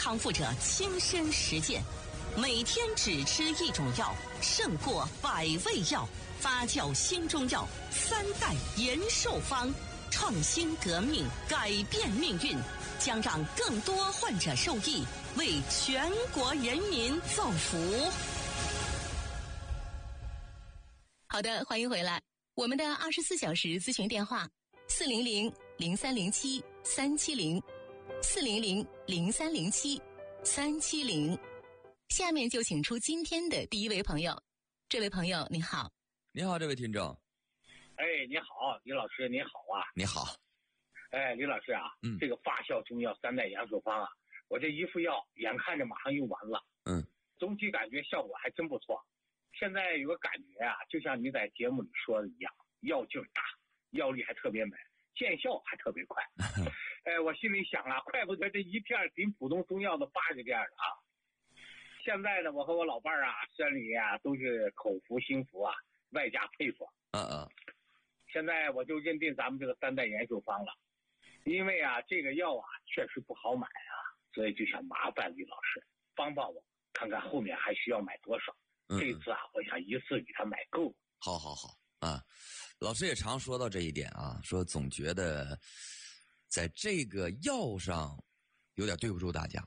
康复者亲身实践，每天只吃一种药，胜过100味药。发酵新中药3代延寿方，创新革命，改变命运，将让更多患者受益，为全国人民造福。 好的，欢迎回来。我们的24小时咨询电话400-0307-370，400-0307-370。下面就请出今天的第一位朋友。这位朋友你好。 你好，这位听众。 你好，李老师，你好啊。 你好。 李老师啊，这个发酵中药3代延寿方啊，我这一副药眼看着马上用完了。总体感觉效果还真不错。现在有个感觉啊，就像你在节目里说的一样，药劲大，药力还特别猛，见效还特别快。我心里想啊，怪不得这一片顶普通中药的80片了啊。现在呢，我和我老伴儿啊，山里啊都是口服心服啊，外加配方。现在我就认定咱们这个3代延寿方了，因为啊这个药啊确实不好买啊，所以就想麻烦李老师帮帮我，看看后面还需要买多少。这次啊，我想一次给他买够。 好啊，老师也常说到这一点啊，说总觉得在这个药上有点对不住大家。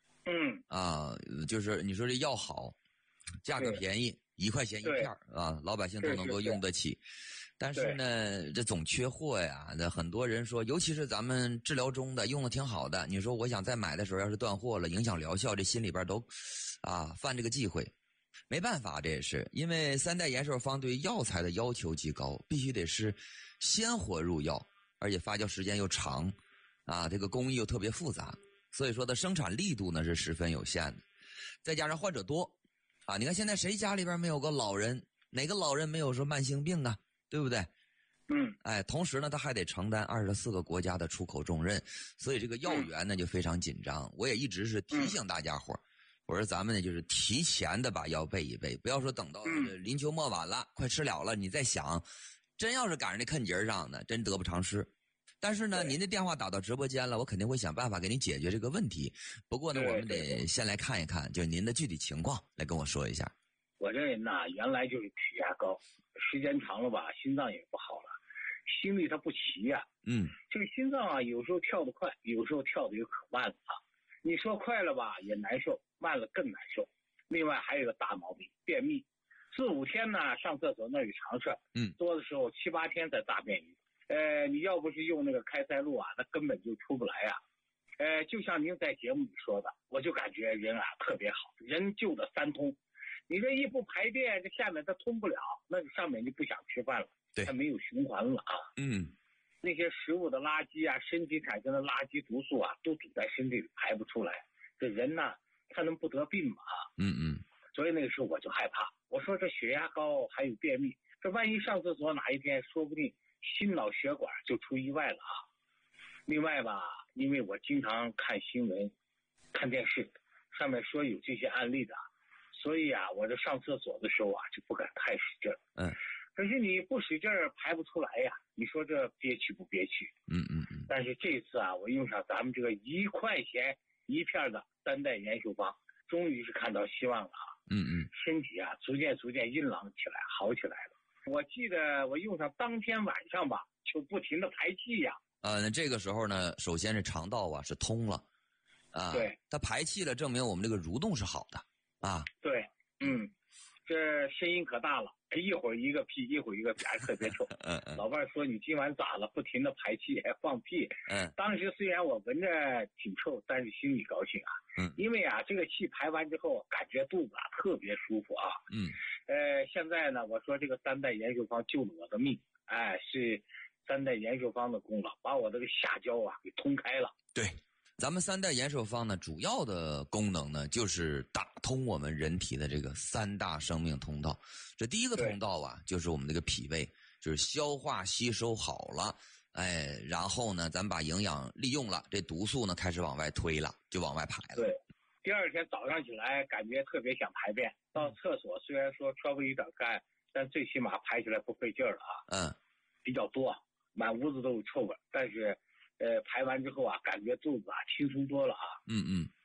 就是你说这药好，价格便宜，1块钱1片啊，老百姓都能够用得起。但是呢，这总缺货呀。那很多人说，尤其是咱们治疗中的用的挺好的，你说我想再买的时候，要是断货了，影响疗效，这心里边都犯这个忌讳。没办法，这也是因为3代延寿方对药材的要求极高，必须得是鲜活入药，而且发酵时间又长这个工艺又特别复杂，所以说的生产力度呢是十分有限的。再加上患者多你看现在谁家里边没有个老人，哪个老人没有说慢性病啊，对不对？同时呢他还得承担24个国家的出口重任，所以这个药源呢就非常紧张。我也一直是提醒大家伙我说咱们呢就是提前的把药备一备，不要说等到临秋末晚了，快吃了了你再想，真要是赶上这坑节上呢，真得不偿失。但是呢您的电话打到直播间了，我肯定会想办法给您解决这个问题。不过呢我们得先来看一看就是您的具体情况，来跟我说一下。 我这人呐原来就是血压高，时间长了吧心脏也不好了，心律它不齐呀。这个心脏啊有时候跳得快，有时候跳得又可慢了你说快了吧也难受，慢了更难受。另外还有个大毛病，便秘，4、5天呢上厕所那有常事多的时候7、8天才大便一次。你要不是用那个开塞露那根本就出不来就像您在节目里说的，我就感觉人特别好，人就得3通。你这一不排便，这下面它通不了，那上面就不想吃饭了，它没有循环了那些食物的垃圾身体产生的垃圾毒素都堵在身体里排不出来，这人呢他能不得病吗？所以那个时候我就害怕，我说这血压高还有便秘，这万一上厕所哪一天说不定心脑血管就出意外了另外吧，因为我经常看新闻看电视，上面说有这些案例的，所以我这上厕所的时候就不敢太使劲可是你不使劲排不出来你说这憋屈不憋屈？但是这次我用上咱们这个1块钱1片的3代延寿方，终于是看到希望了身体逐渐硬朗起来，好起来了。我记得我用上当天晚上吧，就不停的排气那这个时候呢，首先是肠道是通了对， 它排气了，证明我们这个蠕动是好的对，这声音可大了，一会儿一个屁，一会儿一个屁，还特别臭。老伴说你今晚咋了？不停的排气还放屁。当时虽然我闻着挺臭，但是心里高兴因为这个气排完之后，感觉肚子特别舒服现在呢，我说这个3代延寿方救了我的命，是3代延寿方的功劳，把我这个下焦给通开了。 对。咱们3代延寿方呢，主要的功能呢，就是打通我们人体的这个3大生命通道。这第一个通道就是我们这个脾胃，就是消化吸收好了，然后呢，咱把营养利用了，这毒素呢开始往外推了，就往外排了。 对，第二天早上起来感觉特别想排便，到厕所虽然说稍微有点干，但最起码排起来不费劲了比较多，满屋子都有臭味，但是排完之后感觉肚子轻松多了